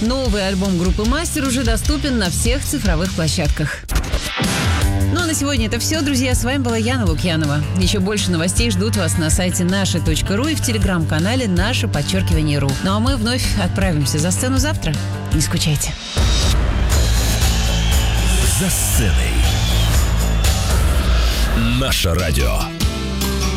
Новый альбом группы «Мастер» уже доступен на всех цифровых площадках. Ну а на сегодня это все, друзья. С вами была Яна Лукьянова. Еще больше новостей ждут вас на сайте наши.ру и в телеграм-канале _ру. Ну а мы вновь отправимся за сцену завтра. Не скучайте. За сценой. Наше радио.